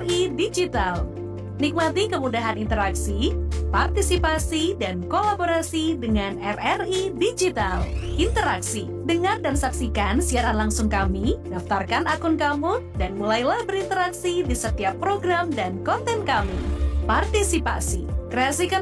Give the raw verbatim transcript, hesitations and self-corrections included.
I Digital. Nikmati kemudahan interaksi, partisipasi, dan kolaborasi dengan R R I Digital. Interaksi, dengar dan saksikan siaran langsung kami, daftarkan akun kamu, dan mulailah berinteraksi di setiap program dan konten kami. Partisipasi, kreasikan